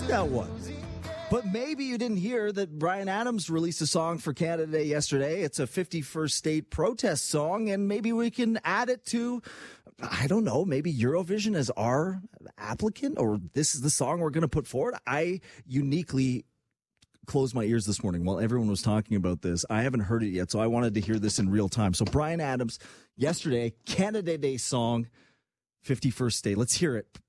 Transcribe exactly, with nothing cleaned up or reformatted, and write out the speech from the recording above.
that one. But maybe you didn't hear that Bryan Adams released a song for Canada Day yesterday. It's a fifty-first state protest song, and maybe we can add it to, I don't know, maybe Eurovision as our applicant, or this is the song we're going to put forward. I uniquely closed my ears this morning while everyone was talking about this. I haven't heard it yet, so I wanted to hear this in real time. So Bryan Adams, yesterday, Canada Day song, fifty-first state. Let's hear it.